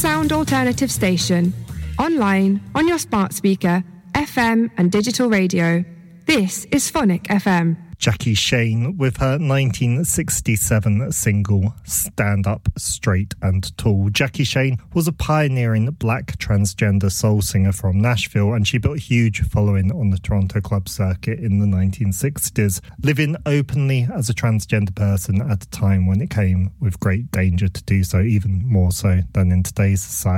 sound alternative station. Online, on your smart speaker, FM and digital radio. This is Phonic FM. Jackie Shane with her 1967 single Stand Up, Straight and Tall. Jackie Shane was a pioneering black transgender soul singer from Nashville, and she built a huge following on the Toronto club circuit in the 1960s, living openly as a transgender person at a time when it came with great danger to do so, even more so than in today's society.